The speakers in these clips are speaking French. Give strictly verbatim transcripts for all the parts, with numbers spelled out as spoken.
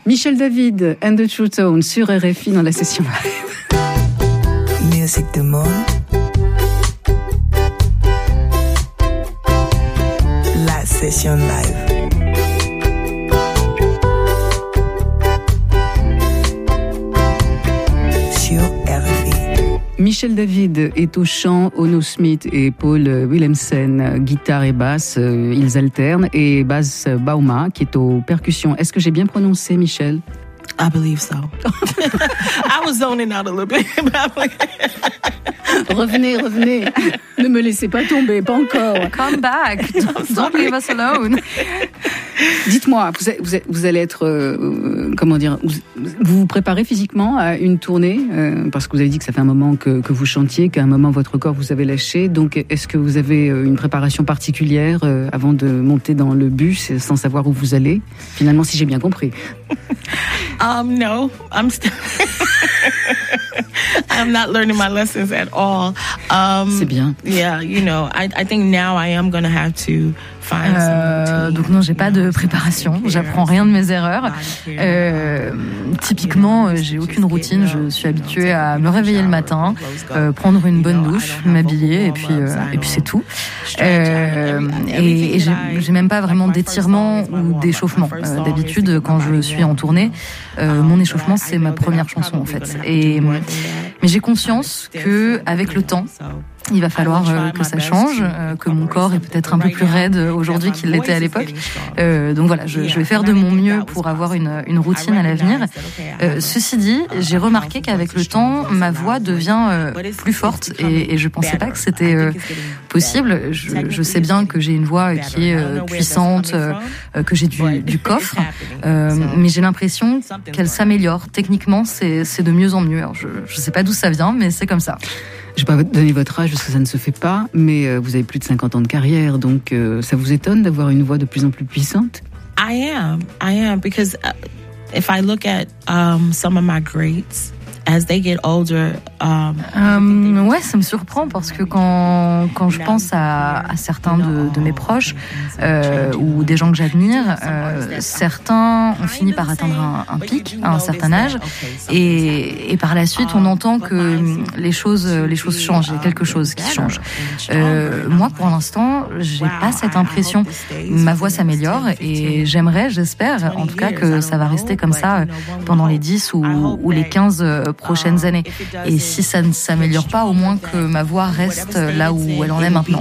Michel David and the True Tone sur R F I dans la session live. Musique du monde. La session live. Sur R F I. Michel David est au chant, Ono Smith et Paul Willemsen, guitare et basse, ils alternent, et Baz Bauma qui est aux percussions. Est-ce que j'ai bien prononcé, Michel? I believe so. I was zoning out a little bit. Revenez, revenez. Ne me laissez pas tomber, pas encore. Come back. Don't leave us alone. Dites-moi, vous, vous, vous allez être, euh, comment dire, vous, vous vous préparez physiquement à une tournée, euh, parce que vous avez dit que ça fait un moment que, que vous chantiez, qu'à un moment votre corps vous avait lâché. Donc, est-ce que vous avez une préparation particulière euh, avant de monter dans le bus sans savoir où vous allez? Finalement, si j'ai bien compris. Um, no, I'm still. I'm not learning my lessons at all. Um, C'est bien. Yeah, you know, I, I think now I am going to have to find euh, some donc non, j'ai pas de préparation. J'apprends rien de mes erreurs. Euh, typiquement, j'ai aucune routine. Je suis habituée à me réveiller le matin, euh, prendre une bonne douche, m'habiller et puis euh, et puis c'est tout. Euh, et et j'ai, j'ai même pas vraiment d'étirement ou d'échauffement. Euh, d'habitude, quand je suis en tournée, euh, mon échauffement c'est ma première chanson en fait. Et mais j'ai conscience que avec le temps, il va falloir euh, que ça change, euh, que mon corps est peut-être un peu plus raide aujourd'hui qu'il l'était à l'époque. Euh, donc voilà, je, je vais faire de mon mieux pour avoir une, une routine à l'avenir. Euh, ceci dit, j'ai remarqué qu'avec le temps, ma voix devient euh, plus forte et, et je pensais pas que c'était euh, possible. Je, je sais bien que j'ai une voix qui est euh, puissante, euh, que j'ai du, du coffre, euh, mais j'ai l'impression qu'elle s'améliore. Techniquement, c'est, c'est de mieux en mieux. Alors, je, je sais pas d'où ça vient, mais c'est comme ça. Je ne vais pas donner votre âge parce que ça ne se fait pas, mais euh, vous avez plus de cinquante ans de carrière, donc euh, ça vous étonne d'avoir une voix de plus en plus puissante? I am, I am, because if I look at um, some of my greats, as they get older, um, euh, ouais, ça me surprend parce que quand quand je pense à, à certains de, de mes proches euh, ou des gens que j'admire, euh, certains ont fini par atteindre un, un pic à un certain âge et, et par la suite on entend que les choses les choses changent, il y a quelque chose qui change. Euh, moi, pour l'instant, j'ai pas cette impression. Ma voix s'améliore et j'aimerais, j'espère, en tout cas, que ça va rester comme ça pendant les dix ou, ou les quinze prochaines années. Et si ça ne s'améliore pas, au moins que ma voix reste là où elle en est maintenant.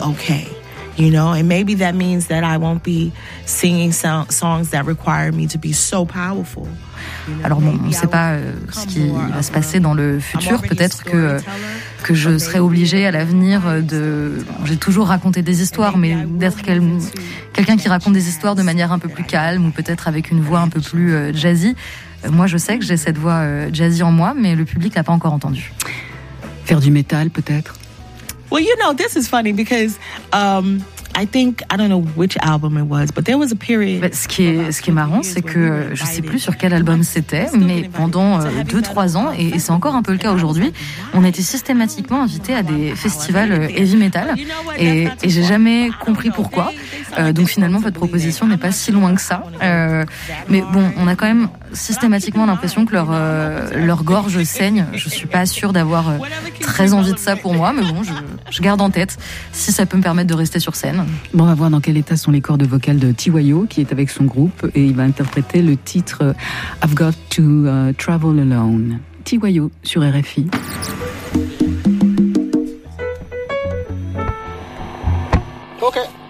You know, and maybe that means that I won't be singing so- songs that require me to be so powerful. Alors bon, on ne sait pas euh, ce qui va se passer dans le futur. Peut-être que euh, que je serai obligée à l'avenir de. J'ai toujours raconté des histoires, mais d'être quel... quelqu'un qui raconte des histoires de manière un peu plus calme ou peut-être avec une voix un peu plus euh, jazzy. Euh, moi, je sais que j'ai cette voix euh, jazzy en moi, mais le public l'a pas encore entendue. Faire du métal, peut-être. Well, you know, this is funny because um, I think, I don't know which album it was, but there was a period. Bah, ce qui est, ce qui est marrant, c'est que je sais plus sur quel album c'était, mais pendant euh, deux, trois ans, et, et c'est encore un peu le cas aujourd'hui, on a été systématiquement invités à des festivals euh, heavy metal, et, et j'ai jamais compris pourquoi. Euh, donc finalement, votre proposition n'est pas si loin que ça. Euh, mais bon, on a quand même systématiquement l'impression que leur euh, leur gorge saigne. Je suis pas sûre d'avoir euh, très envie de ça pour moi, mais bon, je, je garde en tête si ça peut me permettre de rester sur scène. Bon, on va voir dans quel état sont les cordes vocales de T Y O, qui est avec son groupe, et il va interpréter le titre I've Got to uh, Travel Alone. T Y O sur R F I. Okay.